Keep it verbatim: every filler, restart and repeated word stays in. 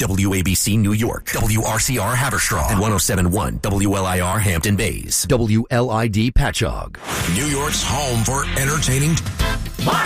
W A B C New York, W R C R Haverstraw, and one oh seven point one W L I R Hampton Bays, W L I D Patchogue. New York's home for entertaining